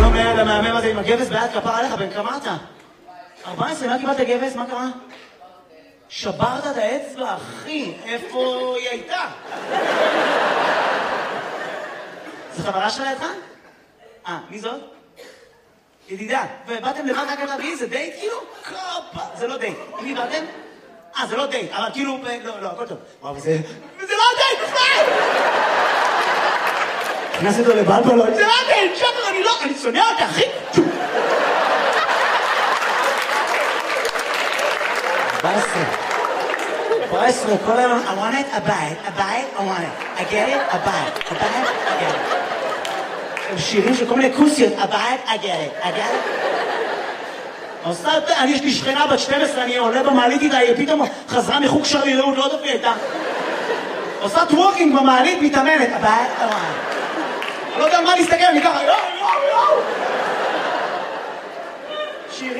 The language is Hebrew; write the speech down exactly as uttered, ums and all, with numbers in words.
שלום לילד המהמם הזה עם הגבס ביד, כפר עליך, בן כמה אתה? ארבע עשרה, מה קיבלת גבס? מה קרה? שברת את האצבע, אחי, איפה היא הייתה? זו חברה שלה לידך? אה, מי זאת? ידידה, ובאתם לבד רק אתה בי, זה דייט כאילו? קופה, זה לא דייט. עם מי באתם? אה, זה לא דייט, אבל כאילו, לא, לא, הכל טוב. וואו, זה... וזה לא דייט בכלל! הכנס אותו לבלבלות, זה לא דייט, שחר, אני לא, אני שונא אותה, אחי! ארבע עשרה. ארבע עשרה, כל היום, I want it, a bite, a bite, I want it. I get it, a bite, a bite, I get it. שירים של כל מיני כוסיות, a bite, I get it, I get it. עושה, אני יש לי שכנה בת שתים עשרה, אני עולה במעלית איתה, היא פתאום חזרה מחוג שרירות, לא דופי איתה. עושה טוורקינג במעלית, מתאמנת, a bite, I want it. אני לא יודע מה להסתכל, אני ככה, יו, יו, יו.